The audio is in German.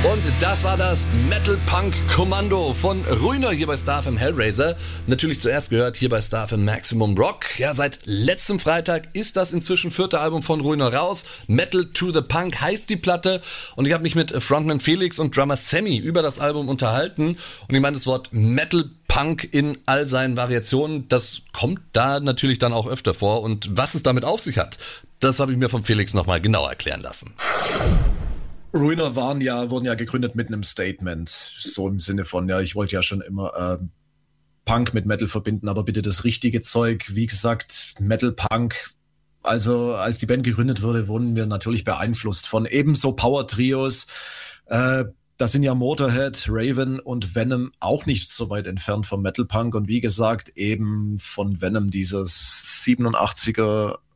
Und das war das Metal Punk Kommando von Ruiner hier bei Star FM Hellraiser. Natürlich zuerst gehört hier bei Star FM Maximum Rock. Ja, seit letztem Freitag ist das inzwischen 4. Album von Ruiner raus. Metal to the Punk heißt die Platte. Und ich habe mich mit Frontman Felix und Drummer Sammy über das Album unterhalten. Und ich meine, das Wort Metal Punk in all seinen Variationen, das kommt da natürlich dann auch öfter vor. Und was es damit auf sich hat, das habe ich mir von Felix nochmal genau erklären lassen. Ruiner wurden ja gegründet mit einem Statement, so im Sinne von, ja, ich wollte ja schon immer Punk mit Metal verbinden, aber bitte das richtige Zeug. Wie gesagt, Metal Punk. Also als die Band gegründet wurde, wurden wir natürlich beeinflusst von ebenso Power-Trios. Da sind ja Motorhead, Raven und Venom auch nicht so weit entfernt vom Metal Punk. Und wie gesagt, eben von Venom dieses 87er